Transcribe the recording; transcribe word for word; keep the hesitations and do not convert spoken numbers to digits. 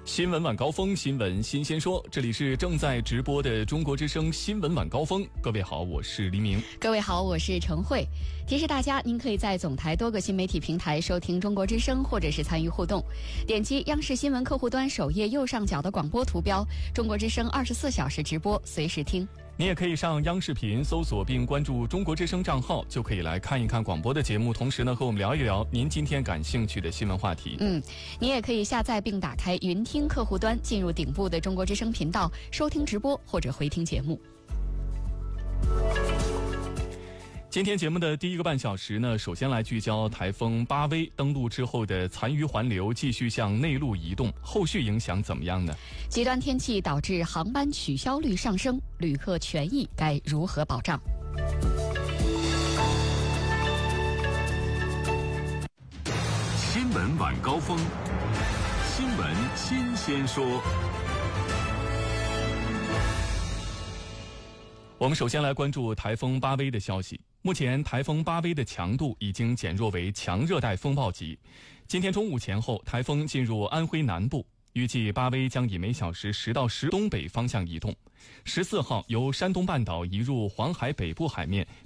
新闻晚高峰，新闻新鲜说，这里是正在直播的中国之声新闻晚高峰。各位好，我是黎明。 各位好，我是陈慧。提示大家，您可以在总台多个新媒体平台收听中国之声，或者是参与互动。点击央视新闻客户端首页右上角的广播图标，中国之声二十四小时直播，随时听。 你也可以上央视频搜索并关注中国之声账号，就可以来看一看广播的节目，同时呢和我们聊一聊您今天感兴趣的新闻话题。 嗯，你也可以下载并打开云听客户端，进入顶部的中国之声频道，收听直播或者回听节目。 今天节目的第一个半小时呢，首先来聚焦台风巴威登陆之后的残余环流继续向内陆移动，后续影响怎么样呢？ 极端天气导致航班取消率上升，旅客权益该如何保障？ 新闻晚高峰，新闻新鲜说。 我们首先来关注台风巴威的消息。目前台风巴威的强度已经减弱为强热带风暴级。今天中午前后，台风进入安徽南部，预计巴威将以每小时十到十东北方向移动。十四号由山东半岛移入黄海北部海面，